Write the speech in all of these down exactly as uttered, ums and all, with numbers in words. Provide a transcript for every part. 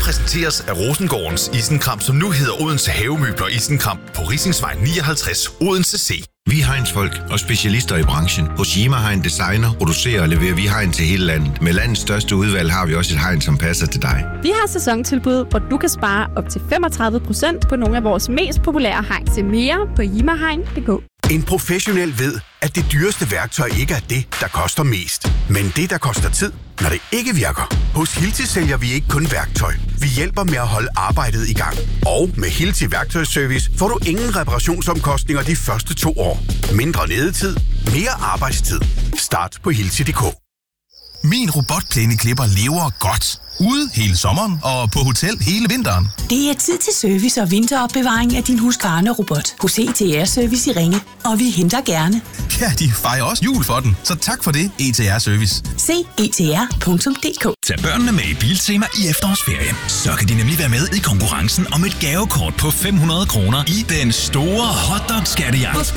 præsenteres af Rosengårdens Isenkram, som nu hedder Odense Havemøbler Isenkram på Risingsvej nioghalvtreds, Odense C. Vi er Heinz-folk og specialister i branchen. Hos Yima Hein Designer producerer og leverer vi hegn til hele landet. Med landets største udvalg har vi også et hegn, som passer til dig. Vi har sæsontilbud, hvor du kan spare op til femogtredive procent på nogle af vores mest populære hegn. Se mere på yimahegn punktum d k. En professionel ved, at det dyreste værktøj ikke er det, der koster mest, men det, der koster tid, når det ikke virker. Hos Hilti sælger vi ikke kun værktøj. Vi hjælper med at holde arbejdet i gang. Og med Hilti Værktøjsservice får du ingen reparationsomkostninger de første to år. Mindre ledetid, mere arbejdstid. Start på hilti punktum d k. Min robotplæneklipper lever godt. Ude hele sommeren og på hotel hele vinteren. Det er tid til service og vinteropbevaring af din Husqvarna-robot hos E T R Service i Ringe. Og vi henter gerne. Ja, de fejrer også jul for den, så tak for det, E T R Service. Se e t r punktum d k. Tag børnene med i Biltema i efterårsferien. Så kan de nemlig være med i konkurrencen om et gavekort på fem hundrede kroner i den store hotdog-skattejagt.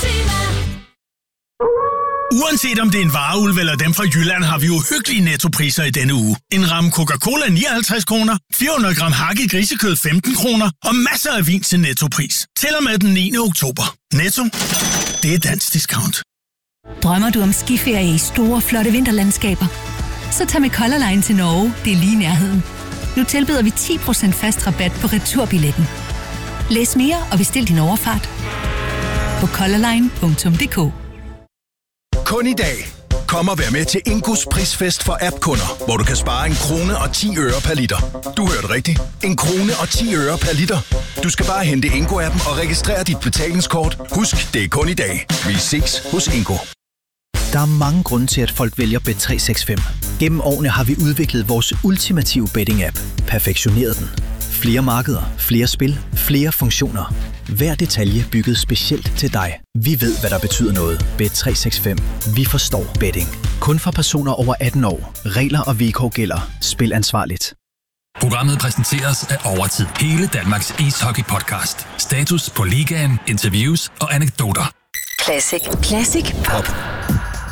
Uanset om det er en vareulv eller dem fra Jylland, har vi jo hyggelige nettopriser i denne uge. En ramme Coca-Cola nioghalvtreds kroner, fire hundrede gram hakket grisekød femten kroner og masser af vin til nettopris. Til og med den niende oktober. Netto, det er dansk discount. Drømmer du om skiferie i store, flotte vinterlandskaber? Så tag med Color Line til Norge, det er lige i nærheden. Nu tilbyder vi ti procent fast rabat på returbilletten. Læs mere og bestil din overfart på colorline punktum d k. Kun i dag. Kom og vær med til Ingos prisfest for app-kunder, hvor du kan spare en krone og ti øre per liter. Du hørte rigtigt. En krone og ti øre per liter. Du skal bare hente Ingo-appen og registrere dit betalingskort. Husk, det er kun i dag. Vi ses hos Ingo. Der er mange grunde til, at folk vælger Bet tre seks fem. Gennem årene har vi udviklet vores ultimative betting-app. Perfektioneret den. Flere markeder, flere spil, flere funktioner. Hver detalje bygget specielt til dig. Vi ved, hvad der betyder noget. Bet tre seks fem. Vi forstår betting. Kun for personer over atten år. Regler og vilkår gælder. Spil ansvarligt. Programmet præsenteres af Overtid. Hele Danmarks ishockey-podcast. Status på ligaen, interviews og anekdoter. Classic. Classic Pop.